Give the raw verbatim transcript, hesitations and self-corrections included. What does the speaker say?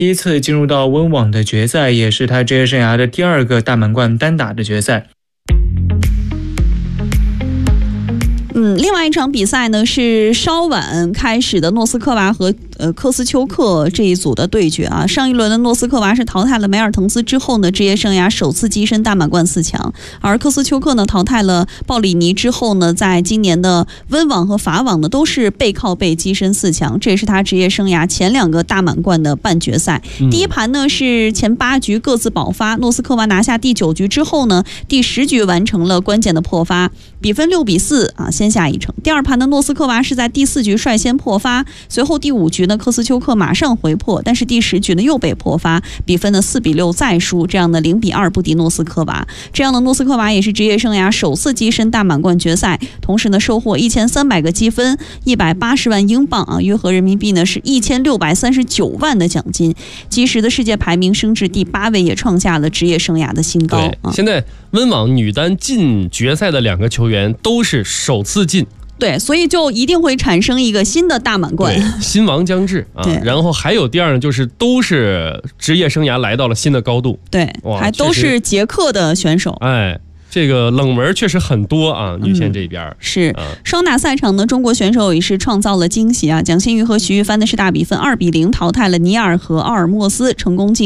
第一次进入到温网的决赛，也是他职业生涯的第二个大满贯单打的决赛。 嗯，另外一场比赛呢是稍晚开始的诺斯科娃和呃科斯丘克这一组的对决啊。上一轮的诺斯科娃是淘汰了梅尔滕斯之后呢，职业生涯首次跻身大满贯四强，而科斯丘克呢淘汰了鲍里尼之后呢，在今年的温网和法网呢都是背靠背跻身四强，这也是他职业生涯前两个大满贯的半决赛。嗯、第一盘呢是前八局各自爆发，诺斯科娃拿下第九局之后呢，第十局完成了关键的破发，比分六比四啊，先下一城。第二盘的诺斯科娃是在第四局率先破发，随后第五局呢科斯丘克马上回破，但是第十局呢又被破发，比分呢四比六再输，这样的零比二不敌诺斯科娃。这样的诺斯科娃也是职业生涯首次跻身大满贯决赛，同时呢收获一千三百个积分，一百八十万英镑啊，约合人民币呢是一千六百三十九万的奖金，即时的世界排名升至第八位，也创下了职业生涯的新高。 对，啊、现在温网女单进决赛的两个球员都是首次进。 对，所以就一定会产生一个新的大满贯， 新王将至啊！然后还有第二呢，就是都是职业生涯来到了新的高度， 对，还都是捷克的选手， 哎。这个冷门确实很多啊，女线这边、嗯、 是、啊、双打赛场呢，中国选手也是创造了惊喜啊！蒋欣瑜和徐玉帆的是大比分二比零淘汰了尼尔和奥尔莫斯，成功进